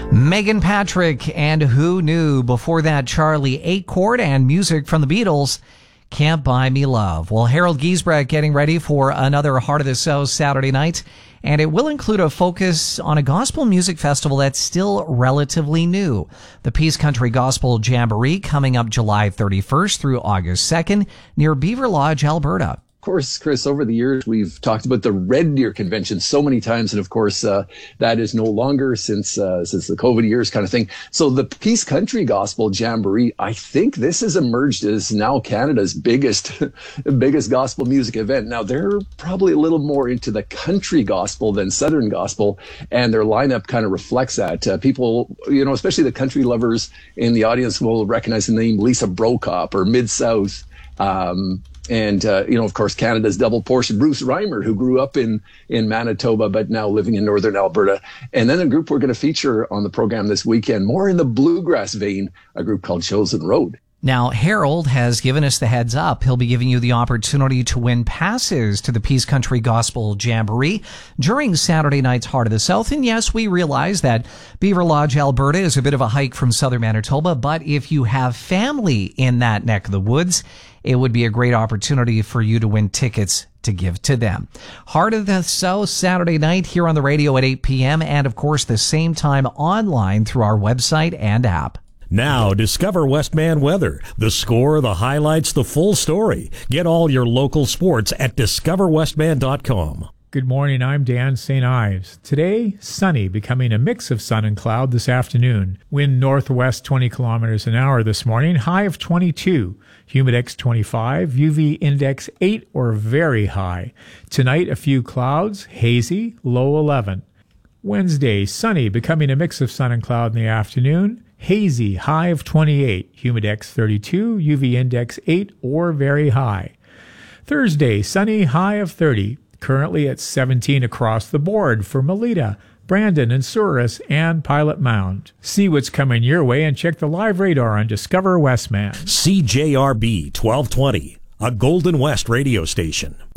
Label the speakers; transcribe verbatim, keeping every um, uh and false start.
Speaker 1: Megan Patrick and Who Knew. Before that, Charlie Acord and music from the Beatles, Can't Buy Me Love. Well, Harold Giesbrecht getting ready for another Heart of the South Saturday night, and it will include a focus on a gospel music festival that's still relatively new. The Peace Country Gospel Jamboree coming up July thirty-first through August second near Beaver Lodge, Alberta.
Speaker 2: Of course, Chris, over the years, we've talked about the Red Deer Convention so many times. And of course, uh, that is no longer since uh, since the COVID years kind of thing. So the Peace Country Gospel Jamboree, I think this has emerged as now Canada's biggest, biggest gospel music event. Now, they're probably a little more into the country gospel than Southern gospel, and their lineup kind of reflects that. Uh, people, you know, especially the country lovers in the audience will recognize the name Lisa Brokop or Mid-South. Um, And, uh, you know, of course, Canada's double portion, Bruce Reimer, who grew up in, in Manitoba, but now living in northern Alberta. And then a group we're going to feature on the program this weekend, more in the bluegrass vein, a group called Chosen Road.
Speaker 1: Now, Harold has given us the heads up. He'll be giving you the opportunity to win passes to the Peace Country Gospel Jamboree during Saturday night's Heart of the South. And yes, we realize that Beaver Lodge, Alberta is a bit of a hike from southern Manitoba, but if you have family in that neck of the woods, it would be a great opportunity for you to win tickets to give to them. Heart of the South Saturday night here on the radio at eight p.m. and, of course, the same time online through our website and app.
Speaker 3: Now, discover Westman Weather. The score, the highlights, the full story. Get all your local sports at discover westman dot com.
Speaker 4: Good morning, I'm Dan Saint Ives. Today, sunny, becoming a mix of sun and cloud this afternoon. Wind northwest twenty kilometers an hour this morning, high of twenty-two. Humidex twenty-five, U V index eight or very high. Tonight, a few clouds, hazy, low eleven. Wednesday, sunny, becoming a mix of sun and cloud in the afternoon. Hazy, high of twenty-eight, Humidex thirty-two, U V index eight or very high. Thursday, sunny, high of thirty. Currently at seventeen across the board for Melita, Brandon and Souris, and Pilot Mound. See what's coming your way and check the live radar on Discover Westman.
Speaker 3: C J R B twelve twenty, a Golden West radio station.